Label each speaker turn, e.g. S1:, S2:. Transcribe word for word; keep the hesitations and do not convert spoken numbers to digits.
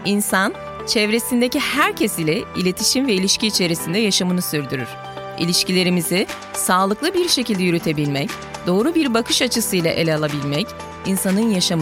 S1: İnsan, çevresindeki herkes ile iletişim ve ilişki içerisinde yaşamını sürdürür. İlişkilerimizi sağlıklı bir şekilde yürütebilmek, doğru bir bakış açısıyla ele alabilmek, insanın yaşamını